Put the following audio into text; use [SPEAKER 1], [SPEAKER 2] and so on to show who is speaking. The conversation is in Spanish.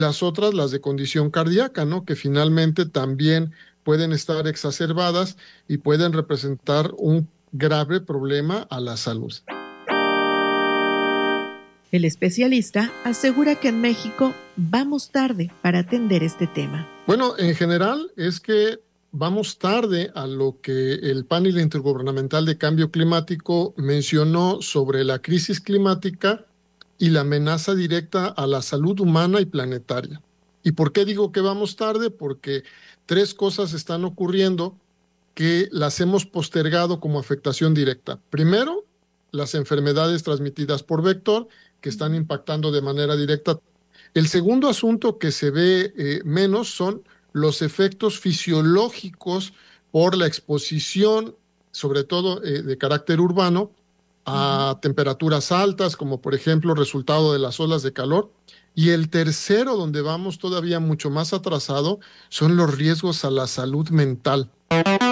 [SPEAKER 1] Las otras, las de condición cardíaca, ¿no? Que finalmente también pueden estar exacerbadas y pueden representar un grave problema a la salud.
[SPEAKER 2] El especialista asegura que en México vamos tarde para atender este tema.
[SPEAKER 1] Bueno, en general es que vamos tarde a lo que el panel intergubernamental de cambio climático mencionó sobre la crisis climática y la amenaza directa a la salud humana y planetaria. ¿Y por qué digo que vamos tarde? Porque tres cosas están ocurriendo que las hemos postergado como afectación directa. Primero, las enfermedades transmitidas por vector que están impactando de manera directa. El segundo asunto que se ve menos son los efectos fisiológicos por la exposición, sobre todo de carácter urbano, a temperaturas altas, como por ejemplo resultado de las olas de calor. Y el tercero, donde vamos todavía mucho más atrasado, son los riesgos a la salud mental.